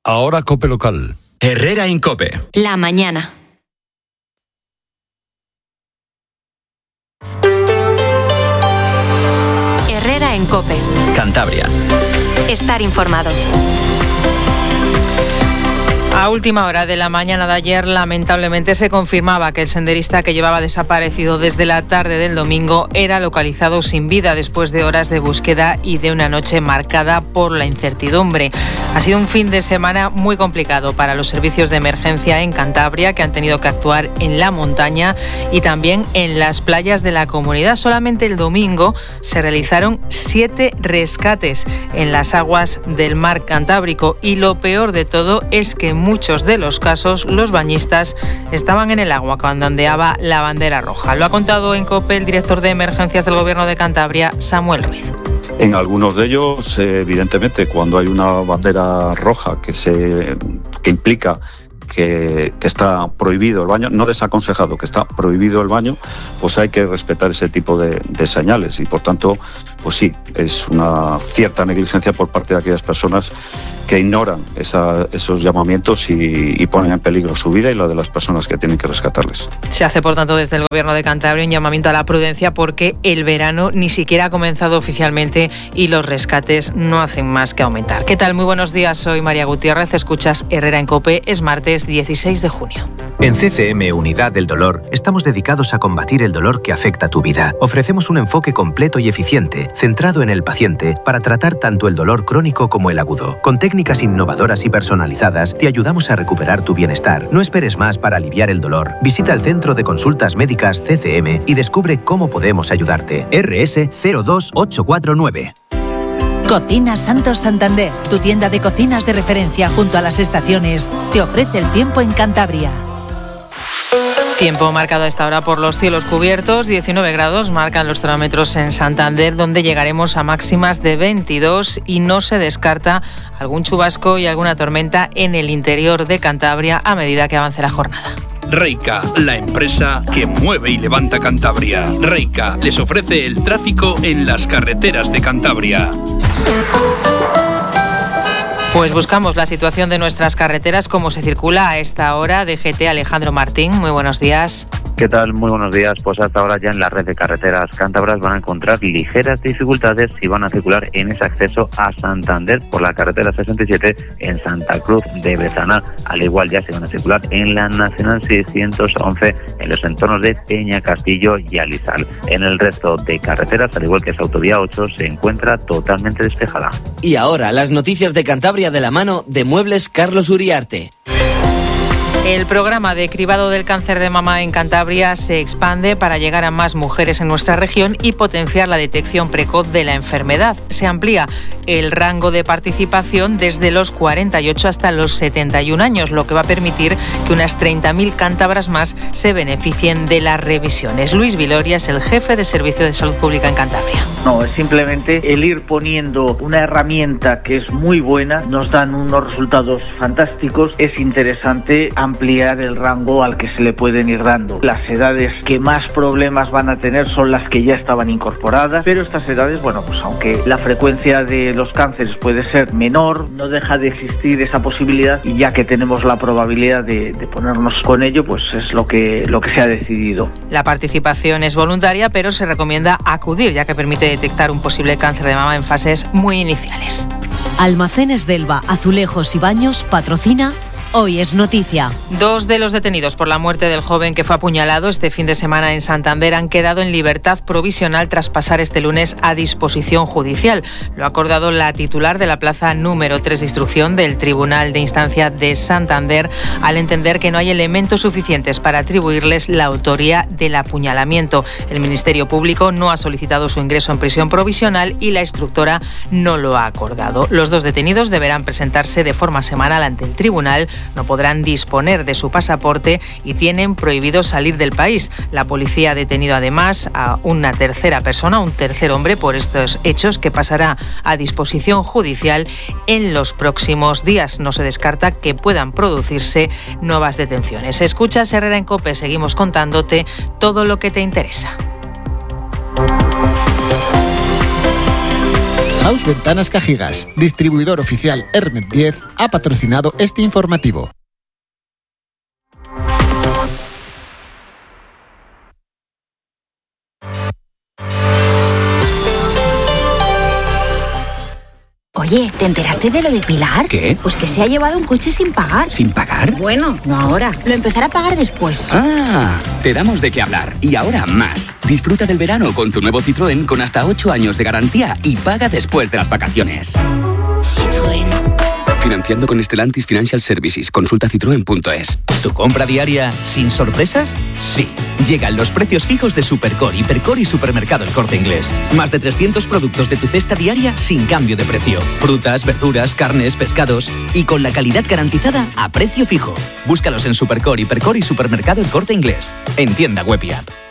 Ahora COPE local. Herrera en COPE. La mañana. Herrera en COPE. Cantabria. Estar informado. A última hora de la mañana de ayer, lamentablemente se confirmaba que el senderista que llevaba desaparecido desde la tarde del domingo era localizado sin vida después de horas de búsqueda y de una noche marcada por la incertidumbre. Ha sido un fin de semana muy complicado para los servicios de emergencia en Cantabria, que han tenido que actuar en la montaña y también en las playas de la comunidad. Solamente el domingo se realizaron 7 rescates en las aguas del mar Cantábrico y lo peor de todo es que en muchos de los casos los bañistas estaban en el agua cuando ondeaba la bandera roja. Lo ha contado en COPE el director de emergencias del Gobierno de Cantabria, Samuel Ruiz. En algunos de ellos, evidentemente, cuando hay una bandera roja que implica que está prohibido el baño, no desaconsejado, que está prohibido el baño, pues hay que respetar ese tipo de señales y, por tanto, pues sí, es una cierta negligencia por parte de aquellas personas que ignoran esos llamamientos y ponen en peligro su vida y la de las personas que tienen que rescatarles. Se hace, por tanto, desde el Gobierno de Cantabria un llamamiento a la prudencia porque el verano ni siquiera ha comenzado oficialmente y los rescates no hacen más que aumentar. ¿Qué tal? Muy buenos días, soy María Gutiérrez, escuchas Herrera en COPE, es martes 16 de junio. En CCM Unidad del Dolor estamos dedicados a combatir el dolor que afecta tu vida. Ofrecemos un enfoque completo y eficiente, centrado en el paciente, para tratar tanto el dolor crónico como el agudo. Con técnicas innovadoras y personalizadas, te ayudamos a recuperar tu bienestar. No esperes más para aliviar el dolor. Visita el Centro de Consultas Médicas CCM y descubre cómo podemos ayudarte. RS 02849. Cocinas Santos Santander, tu tienda de cocinas de referencia junto a las estaciones, te ofrece el tiempo en Cantabria. Tiempo marcado a esta hora por los cielos cubiertos, 19 grados marcan los termómetros en Santander, donde llegaremos a máximas de 22 y no se descarta algún chubasco y alguna tormenta en el interior de Cantabria a medida que avance la jornada. Reica, la empresa que mueve y levanta Cantabria. Reica les ofrece el tráfico en las carreteras de Cantabria. Pues buscamos la situación de nuestras carreteras, cómo se circula a esta hora. DGT Alejandro Martín, muy buenos días. ¿Qué tal? Muy buenos días. Pues hasta ahora ya en la red de carreteras cántabras van a encontrar ligeras dificultades si van a circular en ese acceso a Santander por la carretera 67 en Santa Cruz de Bezana. Al igual ya se van a circular en la Nacional 611 en los entornos de Peña Castillo y Alizal. En el resto de carreteras, al igual que esa autovía 8, se encuentra totalmente despejada. Y ahora las noticias de Cantabria de la mano de Muebles Carlos Uriarte. El programa de cribado del cáncer de mama en Cantabria se expande para llegar a más mujeres en nuestra región y potenciar la detección precoz de la enfermedad. Se amplía el rango de participación desde los 48 hasta los 71 años, lo que va a permitir que unas 30.000 cántabras más se beneficien de las revisiones. Luis Viloria es el jefe de Servicio de Salud Pública en Cantabria. No, es simplemente el ir poniendo una herramienta que es muy buena, nos dan unos resultados fantásticos, es interesante ampliar el rango al que se le pueden ir dando. Las edades que más problemas van a tener son las que ya estaban incorporadas, pero estas edades, bueno, pues aunque la frecuencia de los cánceres puede ser menor, no deja de existir esa posibilidad y ya que tenemos la probabilidad de ponernos con ello, pues es lo que se ha decidido. La participación es voluntaria, pero se recomienda acudir, ya que permite detectar un posible cáncer de mama en fases muy iniciales. Almacenes Delva, Azulejos y Baños patrocina Hoy es noticia. 2 de los detenidos por la muerte del joven que fue apuñalado este fin de semana en Santander han quedado en libertad provisional tras pasar este lunes a disposición judicial. Lo ha acordado la titular de la plaza número 3 de instrucción del Tribunal de Instancia de Santander al entender que no hay elementos suficientes para atribuirles la autoría del apuñalamiento. El Ministerio Público no ha solicitado su ingreso en prisión provisional y la instructora no lo ha acordado. Los 2 detenidos deberán presentarse de forma semanal ante el tribunal. No podrán disponer de su pasaporte y tienen prohibido salir del país. La policía ha detenido además a una tercera persona, un tercer hombre, por estos hechos que pasará a disposición judicial en los próximos días. No se descarta que puedan producirse nuevas detenciones. Escuchas Herrera en COPE, seguimos contándote todo lo que te interesa. House Ventanas Cajigas, distribuidor oficial Hermet 10, ha patrocinado este informativo. Oye, ¿te enteraste de lo de Pilar? ¿Qué? Pues que se ha llevado un coche sin pagar. ¿Sin pagar? Bueno, no ahora. Lo empezará a pagar después. Ah, te damos de qué hablar. Y ahora más. Disfruta del verano con tu nuevo Citroën con hasta 8 años de garantía y paga después de las vacaciones. Citroën. Financiando con Stellantis Financial Services. Consulta citroen.es. ¿Tu compra diaria sin sorpresas? Sí. Llegan los precios fijos de Supercore, Hipercore y Supermercado El Corte Inglés. Más de 300 productos de tu cesta diaria sin cambio de precio. Frutas, verduras, carnes, pescados y con la calidad garantizada a precio fijo. Búscalos en Supercore, Hipercore y Supermercado El Corte Inglés. En tienda web y app.